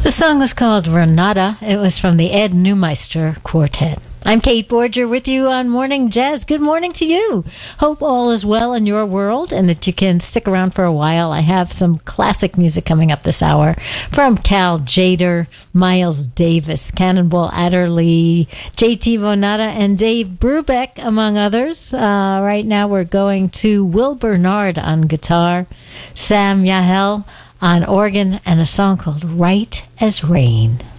The song was called Renata. It was from the Ed Neumeister Quartet. I'm Kate Borger with you on Morning Jazz. Good morning to you. Hope all is well in your world and that you can stick around for a while. I have some classic music coming up this hour from Cal Tjader, Miles Davis, Cannonball Adderley, J.T. Vonata, and Dave Brubeck, among others. Right now we're going to Will Bernard on guitar, Sam Yahel on organ, and a song called Right as Rain.